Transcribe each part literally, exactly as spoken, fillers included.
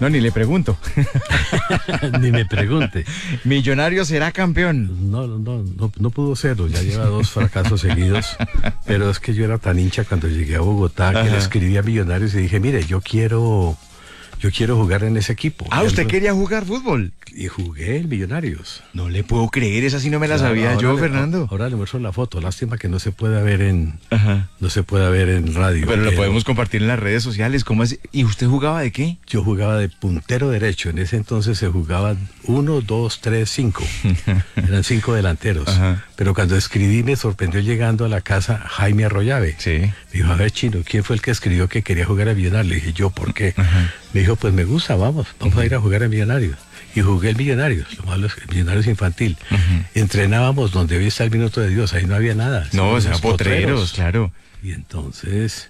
No, ni le pregunto. Ni me pregunte. Millonarios será campeón. No, no, no, no pudo serlo, ya lleva dos fracasos seguidos, pero es que yo era tan hincha cuando llegué a Bogotá. Ajá. Que le escribí a Millonarios y dije, mire, yo quiero, yo quiero jugar en ese equipo. Ah, ¿usted quería jugar fútbol? Y jugué en Millonarios. No le puedo creer, esa sí no me la claro, sabía yo, le, Fernando. Ahora le muestro la foto, lástima que no se pueda ver en, Ajá. no se pueda ver en radio. Pero, pero lo podemos compartir en las redes sociales. ¿Cómo es? ¿Y usted jugaba de qué? Yo jugaba de puntero derecho. En ese entonces se jugaban uno, dos, tres, cinco. Eran cinco delanteros. Ajá. Pero cuando escribí me sorprendió llegando a la casa Jaime Arroyave. Sí. Me dijo, a ver, Chino, ¿quién fue el que escribió que quería jugar a Millonarios? Le dije, yo, ¿por qué? Ajá. Me dijo, pues me gusta, vamos, vamos Ajá. a ir a jugar a Millonarios. Y jugué el Millonarios, lo malo es que el Millonarios infantil. Uh-huh. Entrenábamos donde hoy está el Minuto de Dios, ahí no había nada. No, o sea, potreros, claro. Y entonces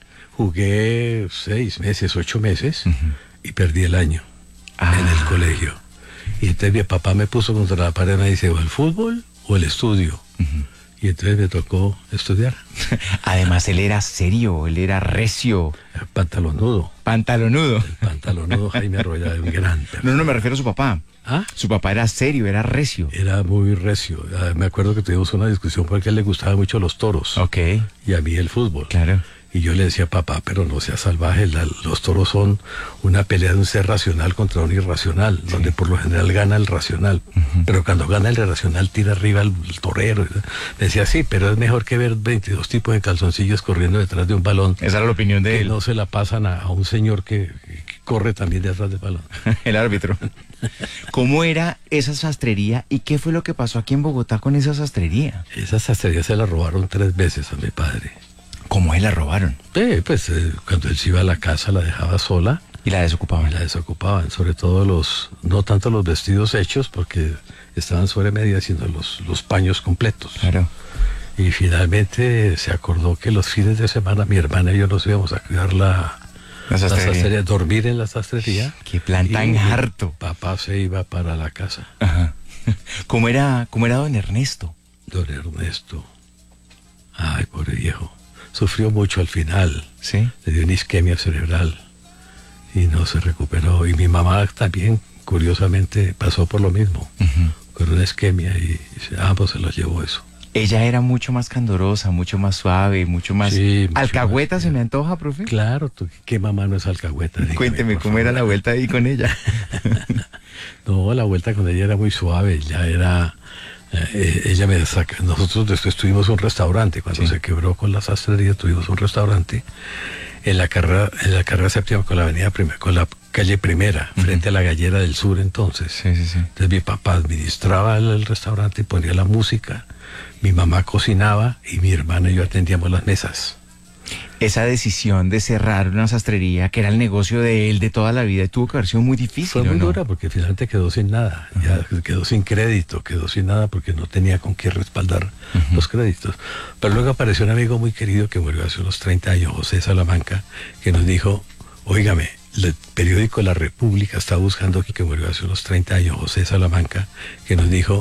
jugué seis meses, ocho meses, uh-huh. y perdí el año ah. en el colegio. Y entonces mi papá me puso contra la pared y me dice, o el fútbol o el estudio. Uh-huh. Y entonces me tocó estudiar. Además, él era serio, él era recio. Pantalonudo. Pantalonudo. El pantalonudo Jaime Arroyave, un gran persona. No, no, me refiero a su papá. ¿Ah? Su papá era serio, era recio. Era muy recio. Me acuerdo que tuvimos una discusión porque a él le gustaban mucho los toros. Ok. Y a mí el fútbol. Claro. Y yo le decía, papá, pero no seas salvaje, la, los toros son una pelea de un ser racional contra un irracional, sí. donde por lo general gana el racional. Uh-huh. Pero cuando gana el irracional tira arriba el, el torero. Me decía, sí, pero es mejor que ver veintidós tipos en calzoncillos corriendo detrás de un balón. Esa era la opinión de que él. No se la pasan a, a un señor que, que corre también detrás del balón. El árbitro. ¿Cómo era esa sastrería y qué fue lo que pasó aquí en Bogotá con esa sastrería? Esa sastrería se la robaron tres veces a mi padre. ¿Cómo él la robaron? Eh, pues eh, cuando él se iba a la casa la dejaba sola. ¿Y la desocupaban? Y la desocupaban, sobre todo los, no tanto los vestidos hechos, porque estaban sobre medida, sino los, los paños completos. Claro. Y finalmente se acordó que los fines de semana mi hermana y yo nos íbamos a cuidar la, la, sastrería. la sastrería, dormir en la sastrería. ¡Qué plan tan harto! Papá se iba para la casa. Ajá. ¿Cómo era, cómo era don Ernesto? Don Ernesto. Ay, pobre viejo. Sufrió mucho al final. ¿Sí? Le dio una isquemia cerebral y no se recuperó. Y mi mamá también, curiosamente, pasó por lo mismo, uh-huh. con una isquemia y, y ambos se los llevó eso. Ella era mucho más candorosa, mucho más suave, mucho más... Sí, mucho ¿Alcahueta más, se me antoja, profe? Claro, tú, ¿qué mamá no es alcahueta? Dígame, cuénteme, ¿cómo favor. era la vuelta ahí con ella? No, la vuelta con ella era muy suave, ya era... Eh, ella me saca, nosotros después tuvimos un restaurante, cuando sí. se quebró con la sastrería tuvimos un restaurante en la carrera, en la carrera séptima con la avenida primera, con la calle Primera, uh-huh. frente a la Gallera del Sur entonces. Sí, sí, sí. Entonces mi papá administraba el, el restaurante y ponía la música, mi mamá cocinaba y mi hermana y yo atendíamos las mesas. Esa decisión de cerrar una sastrería, que era el negocio de él de toda la vida, tuvo que haber sido muy difícil. Fue muy ¿no? dura porque finalmente quedó sin nada, uh-huh. ya quedó sin crédito, quedó sin nada porque no tenía con qué respaldar uh-huh. los créditos. Pero luego apareció un amigo muy querido que murió hace unos treinta años, José Salamanca, que nos dijo, óigame, el periódico La República está buscando, que murió hace unos treinta años, José Salamanca, que nos dijo,